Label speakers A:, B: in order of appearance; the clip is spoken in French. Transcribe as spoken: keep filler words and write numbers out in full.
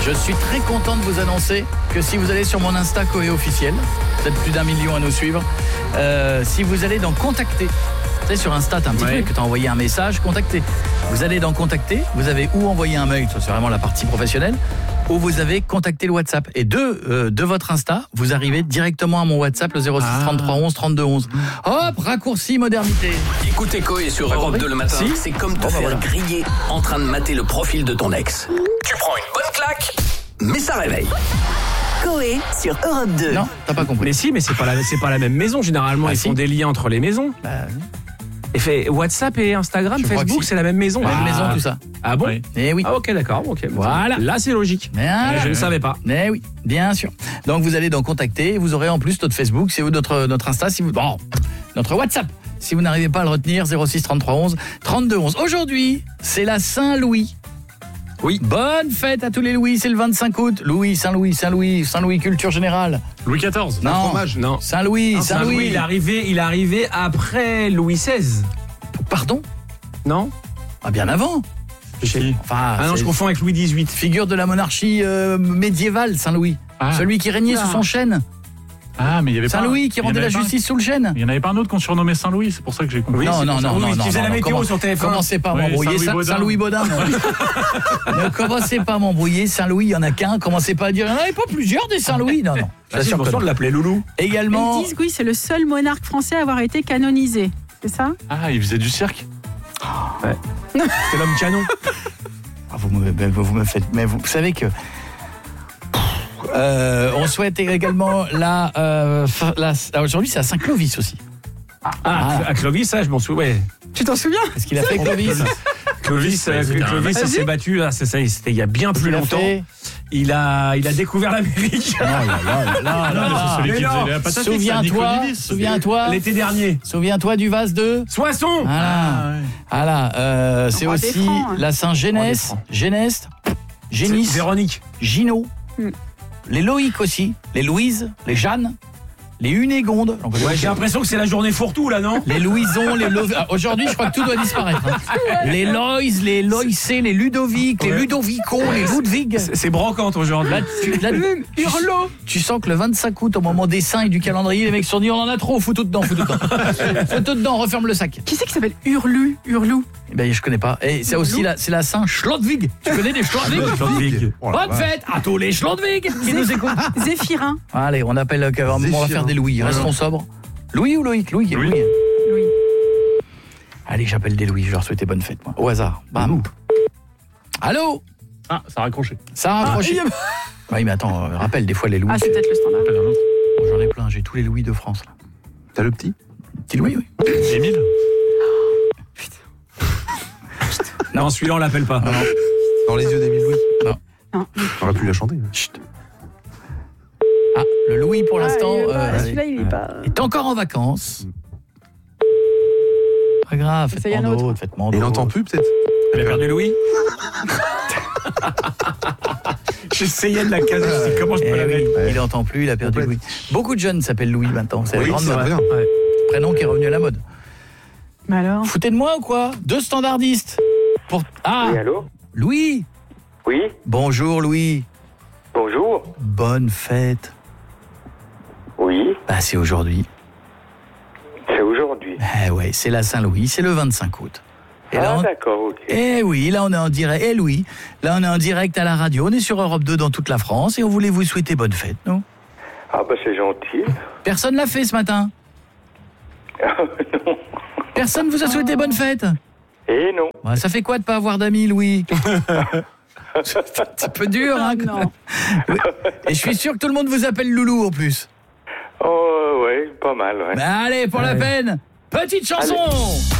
A: Je suis très content de vous annoncer que si vous allez sur mon Insta Coé officiel, vous êtes plus d'un million à nous suivre, euh, si vous allez dans Contacter, tu sais sur Insta t'as un petit
B: ouais.
A: truc, t'as envoyé un message, Contacter. Vous allez dans Contacter, vous avez ou envoyé un mail, ça c'est vraiment la partie professionnelle, ou vous avez contacté le WhatsApp. Et de, euh, de votre Insta, vous arrivez directement à mon WhatsApp, le zéro six trente-trois onze trente-deux onze. Hop, raccourci modernité.
C: Écoutez Coé sur Europe deux le matin,
A: Si.
C: c'est comme te
A: Bon, bah,
C: faire
A: voilà.
C: griller en train de mater le profil de ton ex. Tu prends une bonne claque, mais ça réveille.
D: Coé sur Europe deux.
A: Non, t'as pas compris.
B: Mais si, mais c'est pas la, c'est pas la même maison. Généralement,
A: Ah,
B: ils
A: si.
B: font des liens entre les maisons.
A: Bah,
B: Et fait WhatsApp et Instagram,
A: Je crois
B: Facebook,
A: que si.
B: c'est la même maison.
A: Même
B: Ah.
A: maison, tout ça.
B: Ah bon?
E: Oui.
A: Eh oui.
B: Ah ok, d'accord. Ok.
A: Voilà.
B: Là, c'est logique.
A: Voilà.
B: Je ne savais pas.
A: Eh oui, bien sûr. Donc vous allez dans Contacter, et vous aurez en plus notre Facebook, c'est notre notre Insta, si vous bon, notre WhatsApp. Si vous n'arrivez pas à le retenir, zéro six trente-trois onze trente-deux onze. Aujourd'hui, c'est la Saint-Louis.
B: Oui.
A: Bonne fête à tous les Louis, c'est le vingt-cinq août. Louis, Saint-Louis, Saint-Louis, Saint-Louis culture générale.
E: Louis quatorze.
A: Non.
F: fromage.
B: Non.
A: Saint-Louis,
B: Saint-Louis,
A: Saint-Louis.
B: il est arrivé, il est arrivé après Louis seize.
A: Pardon?
B: Non?
A: Ah bien avant.
E: Qui?
A: Enfin,
B: Ah non,
A: c'est
B: je confonds avec Louis dix-huit.
A: figure de la monarchie euh, médiévale, Saint-Louis.
E: Ah.
A: Celui qui régnait
B: Ah.
A: sous son chêne.
E: Ah, mais il y avait pas.
A: Saint-Louis qui
E: il y en
A: rendait la
E: avait pas-
A: justice sous le chêne.
E: Il y en avait pas un autre qu'on surnommait Saint-Louis, c'est pour ça que j'ai compris.
B: Oui,
A: non,
B: c'est
A: non,
B: pour ça.
A: non,
B: Oui,
A: non,
B: tu
A: non,
B: faisais
A: non,
B: la
A: non,
B: météo
A: comment-
B: sur T F un.
A: Commencez pas à
E: Oui,
A: m'embrouiller.
E: Saint-Louis
A: Saint-
E: Baudin.
A: Saint-Louis Baudin, non. Ne commencez pas à m'embrouiller. Saint-Louis, il y en a qu'un. Commencez pas à dire, il n'y en avait pas plusieurs des Saint-Louis. Non, non.
B: Ah, si, je me souviens de l'appeler Loulou.
A: Également,
G: Ils disent que oui, c'est le seul monarque français à avoir été canonisé. C'est ça?
E: Ah, il faisait du cirque.
B: C'est l'homme canon.
A: Ah, vous, me, ben, vous me faites, mais vous, vous savez que euh, on souhaite également la, euh, fin- la ah, aujourd'hui c'est à Saint-Clovis aussi.
B: Ah, à Clovis, ça, je m'en souviens. Ouais.
G: Tu t'en souviens?
A: Qu'est-ce qu'il a fait Clovis?
B: Clovis, euh,
E: C'était un
B: Clovis,
E: mec.
B: il s'est battu. Ah, c'est ça, c'était il y a bien
A: Qu'est-ce
B: plus
A: qu'il a
B: longtemps.
A: fait
B: Il a, il a découvert l'Amérique.
A: Non, là, là, là, là,
E: Ah, non, mais
A: là.
E: c'est celui
B: mais
E: qui
B: non.
E: faisait la patate.
A: Souviens-toi, souviens-toi,
B: L'été dernier.
A: souviens-toi du vase de.
B: Soissons.
A: Voilà.
E: Ah, ouais.
A: Voilà, euh, c'est
G: roi des
A: aussi
G: Francs, hein.
A: la
B: Roi
A: Saint-Génès,
B: des Francs.
A: Génès,
B: C'est
A: Génis,
B: Véronique.
A: Gino,
G: Hmm.
A: les Loïc aussi, les Louise, les Jeanne, les Hunégonde. Donc,
B: Ouais, j'ai l'impression que c'est la journée fourre-tout, là, non?
A: les Louison, les Lo... Ah, aujourd'hui, je crois que tout doit disparaître. hein. Les Loïs, les Loïcé, les Ludovic, les
B: Ouais.
A: Ludovico, les Ludwig.
B: C'est c'est brocante aujourd'hui.
A: Là, tu, là, tu-
G: Hurlo.
A: tu sens que le vingt-cinq août, au moment des seins et du calendrier, les mecs se sont dit on en a trop, fous tout dedans, fous tout dedans. Fous tout dedans, referme le sac.
G: Qui c'est qui s'appelle Hurlu? Hurlou?
A: Eh ben, je connais pas. Et c'est aussi la, c'est la Saint Schlodwig. Tu connais des Schlodwig?
B: Ludwig.
F: Oh la
A: Bonne
F: vache.
A: fête à tous les Schlodwig qui nous écoutent.
G: Zéphirin.
A: Allez, on appelle, euh, on va
F: Zéphirin.
A: faire des Louis. Restons sobres. Louis ou Loïc? Louis.
E: Louis.
A: Louis.
G: Louis.
A: Allez, j'appelle des Louis. Je leur souhaite bonne fête, moi. Au hasard. Bam. Allô?
E: Ah, ça a raccroché.
A: Ça a raccroché. Oui, mais attends, euh, rappelle des fois les Louis.
G: Ah, c'est peut-être le standard.
E: Appelle un autre.
A: Bon, j'en ai plein. J'ai tous les Louis de France, là.
F: T'as le petit?
A: Petit Louis, oui.
E: Émile.
B: Non, celui-là, on l'appelle pas.
F: Dans les yeux d'Émile Louis?
A: Non.
G: Non.
F: T'aurais pu la chanter.
A: Chut. Ah, le Louis, pour l'instant,
G: Ah, il est pas-
A: euh,
G: celui-là, il est pas.
A: est encore en vacances. Pas grave,
G: Ça y est,
A: faites-moi
G: un autre.
A: d'autres, faites-moi
F: Il
A: d'autres.
F: entend plus, peut-être?
B: Elle a perdu Louis. J'essayais de la caser. Je dis, comment je
A: Eh
B: peux la
A: oui,
B: mettre?
A: il entend plus, il a perdu
F: Complète.
A: Louis. Beaucoup de jeunes s'appellent Louis maintenant, c'est la
F: Oui,
A: grande
F: c'est
A: mode.
F: vrai.
B: Ouais.
A: Prénom qui est revenu à la mode.
G: Mais alors?
A: Foutez de moi ou quoi? Deux standardistes. Pour... Ah,
H: Oui, allô?
A: Louis.
H: Oui,
A: Bonjour Louis.
H: bonjour.
A: Bonne fête.
H: Oui,
A: Bah c'est aujourd'hui.
H: c'est aujourd'hui.
A: Eh ouais, c'est la Saint-Louis, c'est le vingt-cinq août. Et là,
H: Ah,
A: on...
H: d'accord, ok.
A: Eh oui, là on est en direct. Eh Louis, là on est en direct à la radio. On est sur Europe deux dans toute la France et on voulait vous souhaiter bonne fête, non?
H: Ah, bah, c'est gentil.
A: Personne l'a fait ce matin.
H: Non.
A: Personne vous a souhaité bonne fête.
H: Eh non.
A: Ouais, ça fait quoi de pas avoir d'amis, Louis? C'est un petit peu dur, hein?
G: Ah, non.
A: Oui. Et je suis sûr que tout le monde vous appelle Loulou en plus.
H: Oh, ouais, pas mal, ouais.
A: Mais allez, pour la peine, petite chanson.